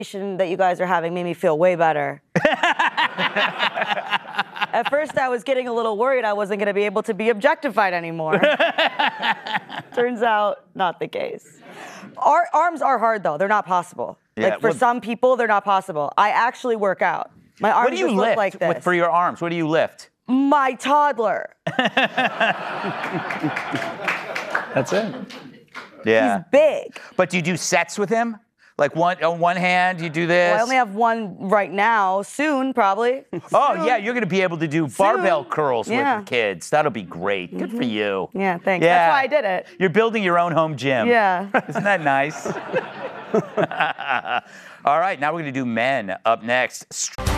that you guys are having made me feel way better. At first, I was getting a little worried I wasn't going to be able to be objectified anymore. Turns out, not the case. Our arms are hard, though. They're not possible. Yeah, like, for some people, they're not possible. I actually work out. My arms what do you just lift look like this. for your arms? What do you lift? My toddler. That's it. Yeah. He's big. But do you do sets with him? Like on one hand, you do this? Well, I only have one right now. Soon, probably. Oh, yeah, you're going to be able to do barbell curls with Yeah. the kids. That'll be great. Good for you. Yeah, thanks. Yeah. That's why I did it. You're building your own home gym. Yeah. Isn't that nice? All right, now we're going to do men up next.